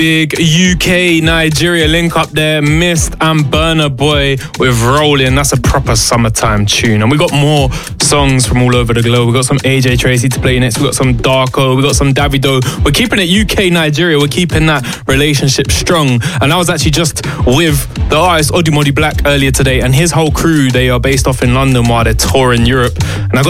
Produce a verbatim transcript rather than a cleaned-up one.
big U K Nigeria link up there. Mist and Burna Boy with Rollin'. That's a proper summertime tune. And we got more songs from all over the globe. We got some A J Tracy to play next. We got some Darko. We got some Davido. We're keeping it U K Nigeria. We're keeping that relationship strong. And I was actually just with the artist Odumodi Black earlier today, and his whole crew, they are based off in London while they're touring Europe. And I got